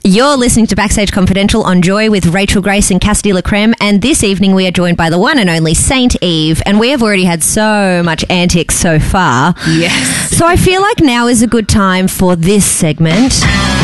You're listening to Backstage Confidential on Joy with Rachel Grace and Cassidy LaCreme, and this evening we are joined by the one and only Saint Eve, and we have already had so much antics so far. Yes. So I feel like now is a good time for this segment.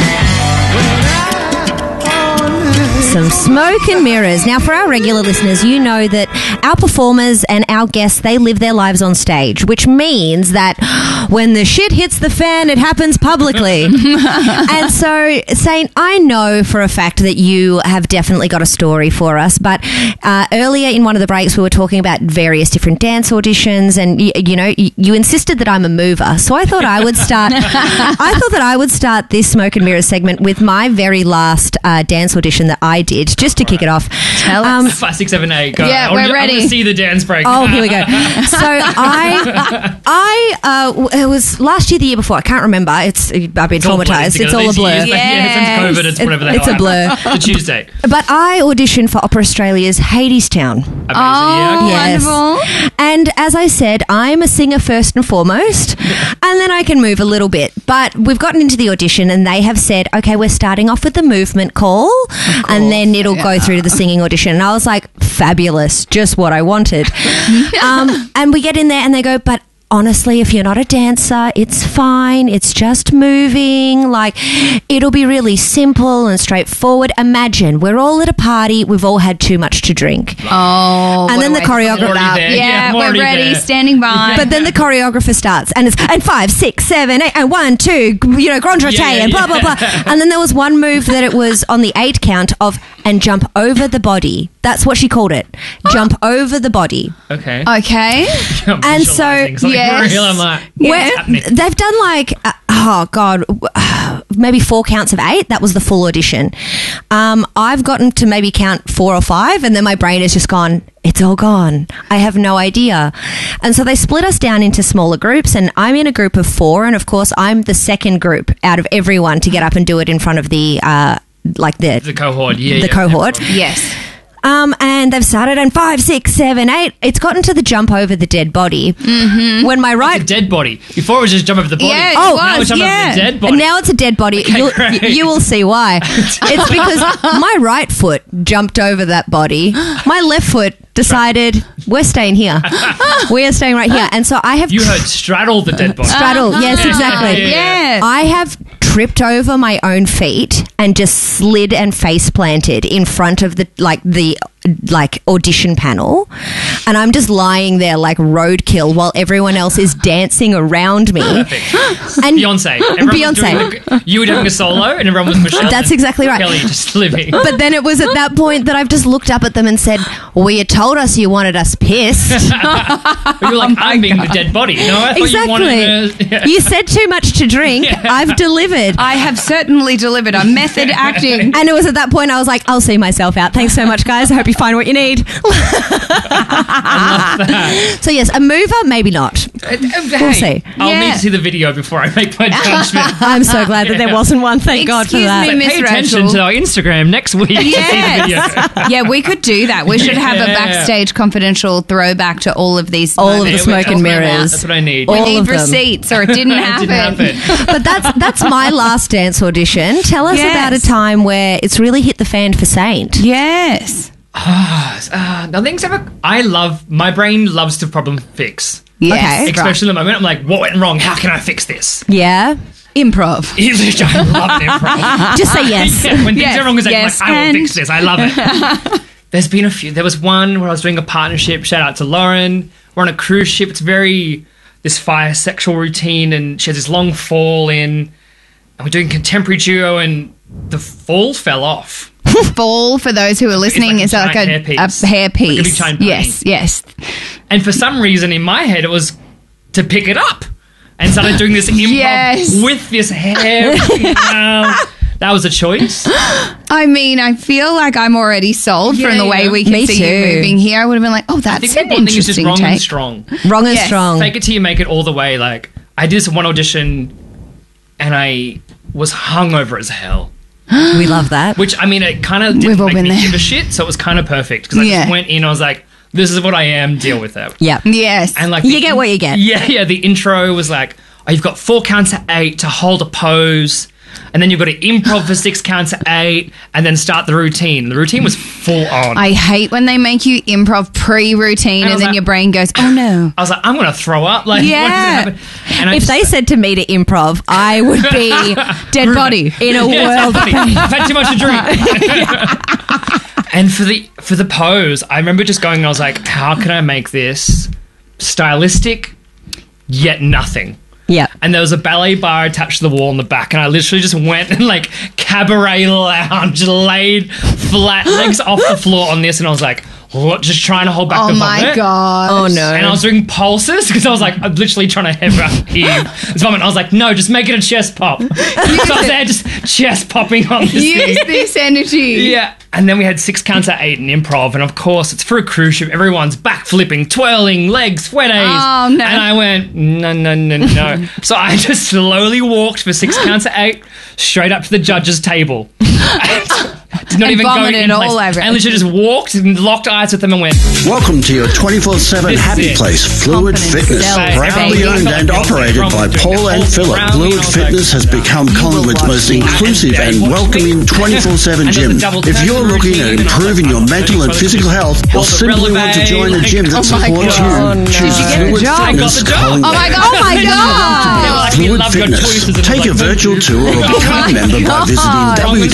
Some smoke and mirrors. Now, for our regular listeners, you know that our performers and our guests, they live their lives on stage, which means that when the shit hits the fan, it happens publicly. And so, Saint, I know for a fact that you have definitely got a story for us, but earlier in one of the breaks, we were talking about various different dance auditions, and you insisted that I'm a mover, so I thought I would start. I would start this smoke and mirrors segment with my very last dance audition that I did, just to kick it off. Tell us. 5, 6, 7, 8. Go. Yeah, we're ready. I want to see the dance break. Oh, here we go. So it was last year, the year before. I can't remember. I've been traumatized. It's all a blur. Yeah, since COVID, it's whatever the hell. It's a blur. The Tuesday. But I auditioned for Opera Australia's Hadestown. Amazing. Yeah. Wonderful. And as I said, I'm a singer first and foremost, and then I can move a little bit. But we've gotten into the audition, and they have said, okay, we're starting off with the movement call, and then it'll go through to the singing audition. And I was like, fabulous, just what I wanted. And we get in there, and they go, but honestly, if you're not a dancer, it's fine. It's just moving. Like, it'll be really simple and straightforward. Imagine we're all at a party. We've all had too much to drink. Oh, and then the choreographer, yeah, we're ready, standing by. But then the choreographer starts, and it's 5, 6, 7, 8, and 1, 2, grand roté, and blah blah blah. And then there was one move that it was on the 8 count of and jump over the body. That's what she called it. Jump over the body. Okay. And so, they've done like, maybe 4 counts of 8. That was the full audition. I've gotten to maybe count 4 or 5, and then my brain has just gone, it's all gone. I have no idea. And so they split us down into smaller groups, and I'm in a group of 4, and of course I'm the second group out of everyone to get up and do it in front of the cohort. The cohort. Yes. And they've started, and 5, 6, 7, 8. It's gotten to the jump over the dead body. Mm-hmm. When my right... It's a dead body. Before it was just jump over the body. Yeah, now it's jump over the dead body. And now it's a dead body. Okay, you will see why. It's because my right foot jumped over that body. My left foot decided, we're staying here. We are staying right here. And so I have... You heard straddle the dead body. Straddle, yes, exactly. Yeah. I have tripped over my own feet and just slid and face planted in front of the audition panel, and I'm just lying there like roadkill while everyone else is dancing around me. And Beyonce. You were doing a solo and everyone was Michelle. That's exactly right. Kelly just living. But then it was at that point that I've just looked up at them and said, well, you told us you wanted us pissed. But you're like, I'm being the dead body. No, I thought exactly. you wanted to... You said too much to drink. Yeah. I've delivered. I have certainly delivered. I'm method acting. And it was at that point I was like, I'll see myself out. Thanks so much, guys. I hope you find what you need. I love that. So yes, a mover, maybe not. We'll see. I'll need to see the video before I make my judgment. I'm so glad that there wasn't one. Thank God for that. Excuse me, Miss Pay attention Rachel. to our Instagram next week to see the video. Yeah, we could do that. We should have a Backstage Confidential throwback to all of these all moments. of the smoke and mirrors. That's what I need. We need receipts, or it didn't happen. But that's my last dance audition. Tell us about a time where it's really hit the fan for Saint. Yes. Nothing's ever... my brain loves to problem fix. Yes. Okay. Especially in the moment, I'm like, what went wrong? How can I fix this? Yeah. Improv. I love improv. Just say yes. Yeah, when things are wrong, it's like, I will fix this. I love it. There's been a few. There was one where I was doing a partnership. Shout out to Lauren. We're on a cruise ship. It's this fire sexual routine, and she has this long fall in, and we're doing contemporary duo, and the fall fell off. Fall, for those who are listening, is like a hairpiece. Like a big giant bunny. Yes. And for some reason, in my head, it was to pick it up, and started doing this improv with this hair. That was a choice. I mean, I feel like I'm already sold from the way we can see you moving here. I would have been like, oh, that's an interesting wrong take. And strong. Wrong and strong. Fake it till you make it all the way. Like, I did this one audition, and I was hungover as hell. We love that. Which, I mean, it kind of didn't make me give a shit, so it was kind of perfect. Because I just went in, I was like, this is what I am, deal with it. Yeah. Yes. And like you get what you get. Yeah, the intro was like, oh, you've got 4 counts of 8 to hold a pose. and then you've got to improv for 6 counts of 8, and then start the routine. The routine was full on. I hate when they make you improv pre-routine and then your brain goes, oh no. I was like, I'm going to throw up. Like, yeah. what and if they said to me to improv, I would be dead body in a world of pain. I've had too much to drink. And for the pose, I remember just going, I was like, how can I make this stylistic yet nothing? Yeah. And there was a ballet bar attached to the wall in the back, and I literally just went and like cabaret lounge, laid flat, legs off the floor on this, and I was like, just trying to hold back the vomit. Oh my god! Oh no! And I was doing pulses because I was like, I'm literally trying to heave this vomit. I was like, no, just make it a chest pop. So I was there just chest popping on this Use thing. this energy. Yeah. And then we had 6 counts at 8 in improv, and of course it's for a cruise ship. Everyone's backflipping, twirling, legs, sweaties. Oh no! And I went no. So I just slowly walked for 6 counts at 8 straight up to the judge's table. Did not even go in all place. over. And literally just walked and locked eyes with them and went, welcome to your 24/7 happy place, Fluid Fitness. Proudly owned and operated by Paul and Philip, Fluid Fitness has become Collingwood's most inclusive and welcoming 24/7 gym. If you're looking at improving your mental and physical health, or simply want to join a gym that supports you, choose Fluid Fitness Collingwood. Oh my god! Fluid Fitness. Take a virtual tour or become a member by visiting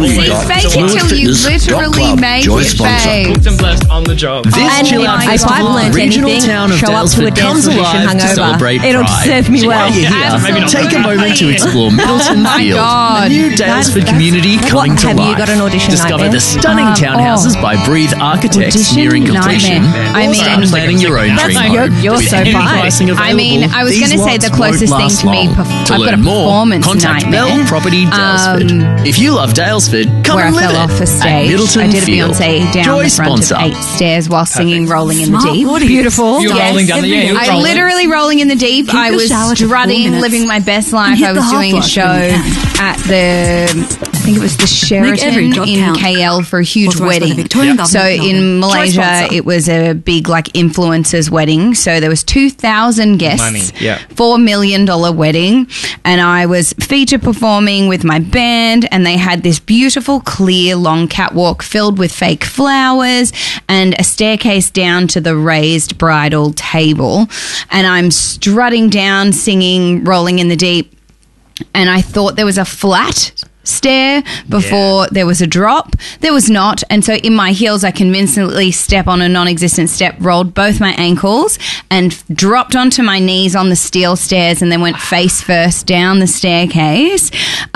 www.fluidfitness.club. Joy sponsor. cooked and blessed on the job. And if I've learned regional anything, town of show up to a Daylesford dance comes audition alive to hungover. celebrate It'll Pride. serve me well. While you're here, take a moment to explore Middleton Field, God. a new Daylesford community coming to have life. you got an audition Discover nightmare? the stunning townhouses by Breathe Architects Audition nearing completion. nightmare. I Or mean- start planning your own That's dream like- home. you're With so any fine. pricing I mean, available, I was these going to say lots the closest won't thing last to me. long. To I've got a learn more, performance contact nightmare. Bell Property Daylesford. If you love Daylesford, come Where I and live fell it off a at stage. Middleton I did a Field. Beyonce down Joy the front sponsor. of 8 stairs while singing Rolling in the Deep. Beautiful. You were Yes. rolling down the you were I rolling. literally rolling in the deep. I the was shower to 4 strutting, minutes. living my best life. hit I the was doing a half-life show when you at I think it was the Sheraton drop in count. KL for a huge Authorised by the wedding. Victorian So Government. in Malaysia, sponsor. it was a big like influencers wedding. So there was 2,000 guests, Money, yeah. $4 million wedding, and I was feature performing with my band, and they had this beautiful clear long catwalk filled with fake flowers and a staircase down to the raised bridal table, and I'm strutting down singing Rolling in the Deep, and I thought there was a flat stair before there was a drop. There was not, and so in my heels I convincingly step on a non-existent step, rolled both my ankles and dropped onto my knees on the steel stairs, and then went face first down the staircase.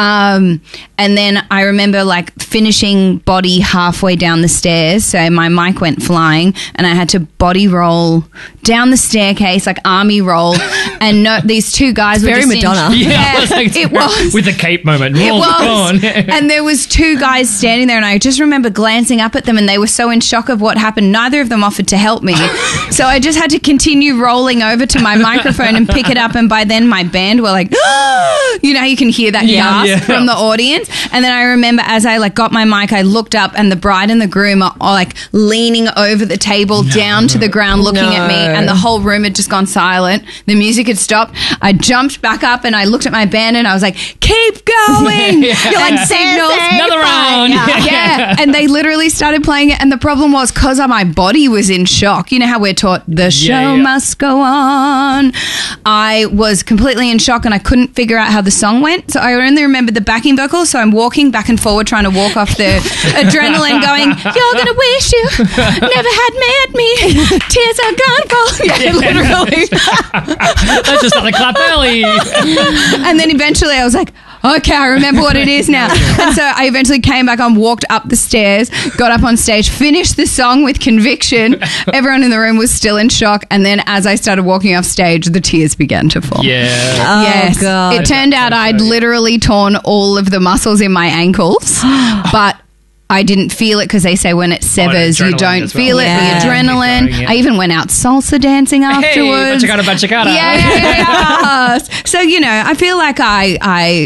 And then I remember like finishing body halfway down the stairs, so my mic went flying and I had to body roll down the staircase, like army roll, and these two guys were very just Madonna. Yeah, it was. with the cape moment. It Roll was. on. And there was two guys standing there, and I just remember glancing up at them, and they were so in shock of what happened. Neither of them offered to help me. So I just had to continue rolling over to my microphone and pick it up, and by then my band were like, you know how you can hear that gasp from the audience? And then I remember as I like got my mic, I looked up, and the bride and the groom are like leaning over the table down to the ground looking at me, and the whole room had just gone silent. The music had stopped. I jumped back up and I looked at my band and I was like, keep going. You're like, signals. Another round. Yeah. And they literally started playing it. And the problem was because my body was in shock. You know how we're taught the show must go on. I was completely in shock and I couldn't figure out how the song went. So I only remembered the backing vocals. So I'm walking back and forward trying to walk off the adrenaline going, you're going to wish you never had met me. Tears are gonna fall. Yeah, literally. Let's just start the clap early. And then eventually I was like, okay, I remember what it is now. And so I eventually came back on, walked up the stairs, got up on stage, finished the song with conviction. Everyone in the room was still in shock. And then as I started walking off stage, the tears began to fall. Yeah. Yes. Oh, God. It turned out I'd literally torn all of the muscles in my ankles, but I didn't feel it because they say when it severs, you adrenaline don't as well. feel it. Yeah. The adrenaline. Keep going, yeah. I even went out salsa dancing afterwards. Hey, bachata. Yes. So, you know, I feel like I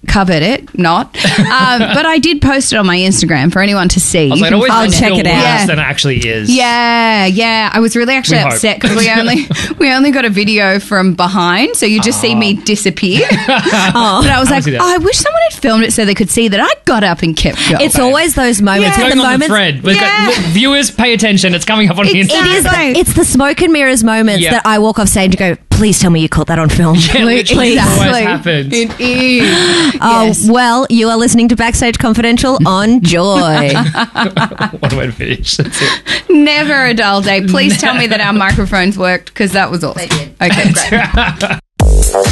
covered it, but I did post it on my Instagram for anyone to see. I'll check it out. Yeah. Than it actually is. Yeah. I was really upset because we only got a video from behind, so you just see me disappear. But I was like, I wish someone had filmed it so they could see that I got up and kept going. It's always those moments. It's going on the thread. Viewers, pay attention. It's coming up on the Instagram. It's the smoke and mirrors moments that I walk off stage and go, please tell me you caught that on film. Please. Always happens. It is. Yes. Well, you are listening to Backstage Confidential on Joy. What a way to finish. That's it. Never a dull day. Please tell me that our microphones worked, because that was awesome. They did. Okay, great.